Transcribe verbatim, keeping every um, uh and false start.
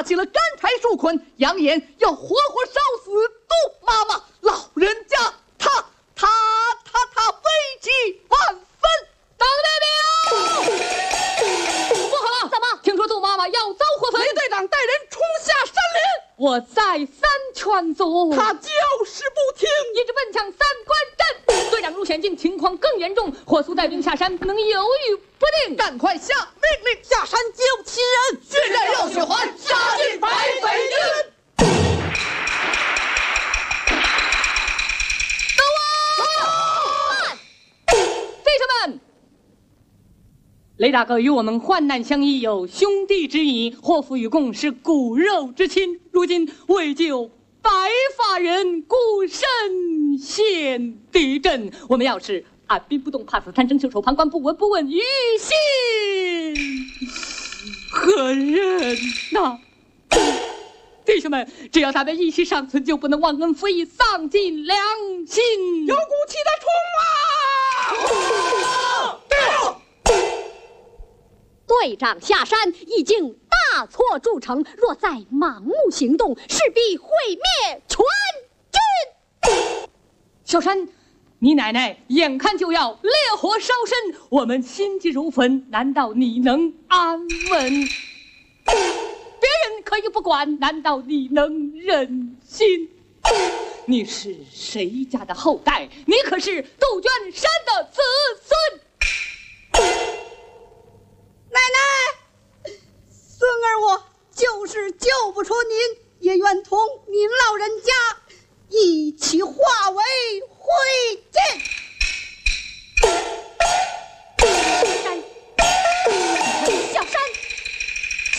起了干柴树捆，扬言要活活烧死杜妈妈。老人家他他他他悲气万分。 张代表，不好了！ 怎么？ 听说杜妈妈要遭祸焚。 雷队长带人冲下山林， 我再三劝阻， 他就是不听， 一直奔向三关镇。队长如险境，情况更严重，火速带兵下山，不能犹豫不定， 赶快下命令，下山救亲人，血战绕血环，杀进白匪军。 雷大哥与我们患难相依，有兄弟之谊，祸福与共是骨肉之亲。如今为救白发人，孤身陷敌阵，我们要是按兵不动，怕死贪生，袖手旁观，不闻不问，于心何忍呐？弟兄们，只要咱们一息尚存，就不能忘恩负义，丧尽良心。 有骨气的冲啊！ 队长下山已经大错铸成，若再盲目行动，势必毁灭全军。 小山，你奶奶眼看就要烈火烧身，我们心急如焚，难道你能安稳？别人可以不管，难道你能忍心？你是谁家的后代？你可是杜鹃山的子孙。 奶奶，孙儿我就是救不出您，也愿同您老人家一起化为灰烬。